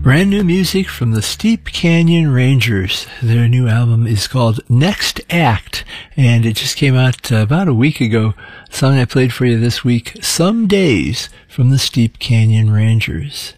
Brand new music from the Steep Canyon Rangers. Their new album is called Next Act, and it just came out about a week ago. The song I played for you this week, Some Days, from the Steep Canyon Rangers.